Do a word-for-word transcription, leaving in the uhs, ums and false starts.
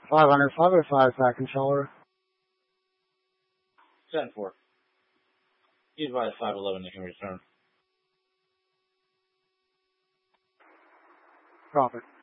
five hundred, five oh five, Fat Controller. ten four. He's by five eleven in return. Profit.